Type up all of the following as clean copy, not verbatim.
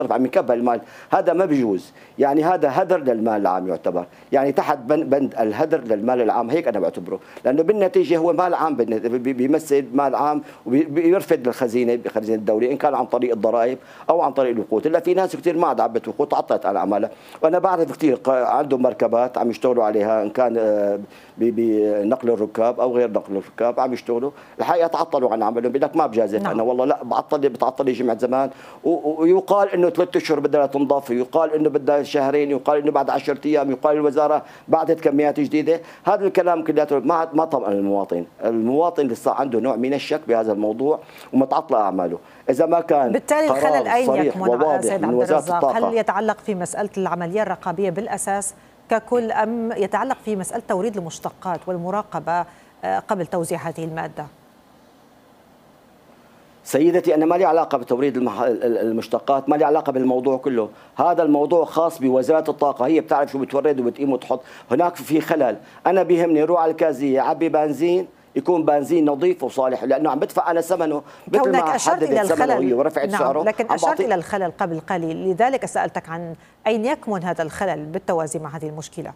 عم يكبل المال، هذا ما بيجوز، يعني هذا هدر للمال العام يعتبر، يعني تحت بند الهدر للمال العام، هيك انا بعتبره، لانه بالنتيجه هو مال عام، بيمثل مال عام وبيرفد للخزينه، خزينه الدوله، ان كان عن طريق الضرائب او عن طريق الوقود، الا في ناس كثير ما عاد عبت وقود، تعطلت على اعمالها، وانا بعرف كثير عندهم مركبات عم يشتغلوا عليها، ان كان بنقل الركاب او غير نقل الركاب عم يشتغلوا، الحقيقه تعطلوا عن عملهم، بيقول لك ما بجازف، انا والله لا بتعطل لي جمعه زمان، ويقال انه 3 اشهر بدها تنضاف، يقال انه بدها شهرين، يقال انه بعد 10 ايام، يقال الوزاره بعثت كميات جديده، هذا الكلام كلياته ما طمأن المواطن لسه عنده نوع من الشك بهذا الموضوع ومتعطله اعماله، اذا ما كان بالتالي الخلل اين يكمن سيد عبد الرزاق؟ هل يتعلق في مساله العمليه الرقابيه بالاساس ككل ام يتعلق في مساله توريد المشتقات والمراقبه قبل توزيع هذه الماده؟ سيدتي أنا ما لي علاقة بتوريد المشتقات، ما لي علاقة بالموضوع كله، هذا الموضوع خاص بوزارة الطاقة، هي بتعرف شو بتورد وبتقيم وتحط، هناك في خلل، أنا بيهمني روح على الكازية عبي بنزين يكون بنزين نظيف وصالح، لأنه عم بدفع أنا ثمنه مثل ما حددت ثمنه ورفعت سعره. لكن أشرت إلى الخلل قبل قليل، لذلك سألتك عن أين يكمن هذا الخلل بالتوازي مع هذه المشكلة.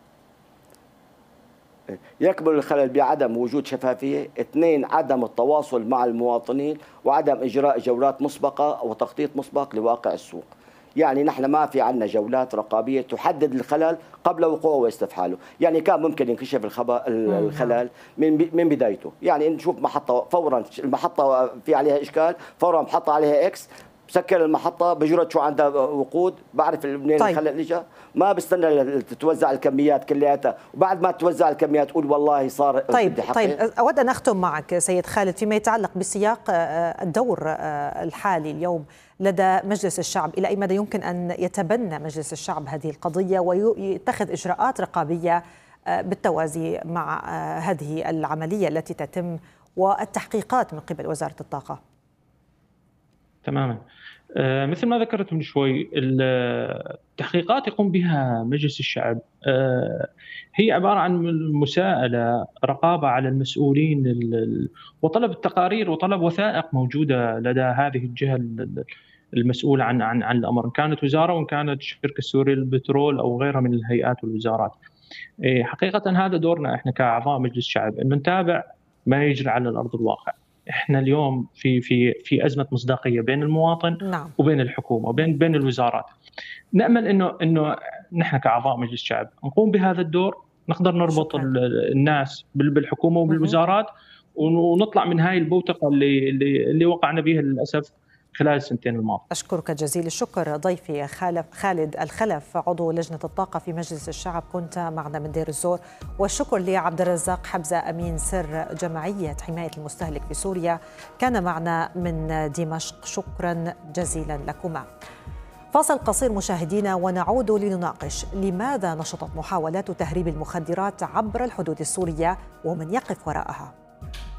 يكمن الخلل بعدم وجود شفافية، 2 عدم التواصل مع المواطنين وعدم إجراء جولات مسبقة وتخطيط مسبق لواقع السوق، يعني نحن ما في عندنا جولات رقابية تحدد الخلل قبل وقوعه واستفحاله، يعني كان ممكن ينكشف الخلل من بدايته، يعني نشوف محطة فورا المحطة في عليها إشكال، فورا محطة عليها إكس، بسكر المحطة بجرد شو عندها وقود، بعرف منين الخلل اللي جاء، ما بستنى تتوزع الكميات كلياتها، وبعد ما توزع الكميات تقول والله صار. طيب أود أن أختم معك سيد خالد فيما يتعلق بسياق الدور الحالي اليوم لدى مجلس الشعب، إلى أي مدى يمكن أن يتبنى مجلس الشعب هذه القضية ويتخذ إجراءات رقابية بالتوازي مع هذه العملية التي تتم والتحقيقات من قبل وزارة الطاقة؟ تماما، مثل ما ذكرت من شوي، التحقيقات يقوم بها مجلس الشعب هي عبارة عن مساءلة، رقابة على المسؤولين، وطلب التقارير وطلب وثائق موجودة لدى هذه الجهة المسؤولة عن الأمر، إن كانت وزارة وإن كانت الشركة السورية للبترول أو غيرها من الهيئات والوزارات. حقيقة هذا دورنا إحنا كأعضاء مجلس الشعب، أن نتابع ما يجري على الأرض الواقع. احنا اليوم في ازمه مصداقيه بين المواطن وبين الحكومه وبين الوزارات. نامل انه نحن كاعضاء مجلس الشعب نقوم بهذا الدور، نقدر نربط الناس بالحكومه وبالوزارات، ونطلع من هاي البوتقه اللي وقعنا بها للاسف خلال السنتين الماضية. أشكرك جزيل الشكر ضيفي خالد الخلف عضو لجنة الطاقة في مجلس الشعب، كنت معنا من دير الزور، والشكر لعبد الرزاق حبزة أمين سر جمعية حماية المستهلك في سوريا كان معنا من دمشق، شكرا جزيلا لكما. فاصل قصير مشاهدينا ونعود لنناقش لماذا نشطت محاولات تهريب المخدرات عبر الحدود السورية ومن يقف وراءها.